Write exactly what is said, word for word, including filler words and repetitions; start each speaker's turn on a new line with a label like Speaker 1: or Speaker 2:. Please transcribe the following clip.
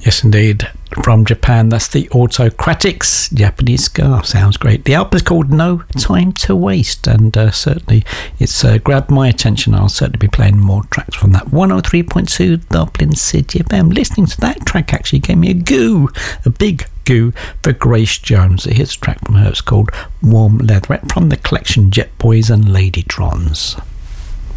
Speaker 1: Yes, indeed. From Japan, that's the Autocratics, Japanese ska. Sounds great. The album is called No Time to Waste, and uh, certainly it's uh, grabbed my attention. I'll certainly be playing more tracks from that. one oh three point two Dublin City F M. Listening to that track actually gave me a goo, a big goo for Grace Jones. Here's a track from her. It's called Warm Leatherette from the collection Jet Boys and Ladytrons.